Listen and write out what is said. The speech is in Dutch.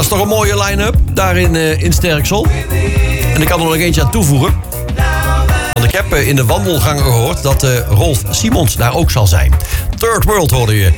toch een mooie line-up daar in Sterksel. En ik kan er nog eentje aan toevoegen. Want ik heb in de wandelgangen gehoord dat Rolf Simons daar ook zal zijn. Third World hoorde je.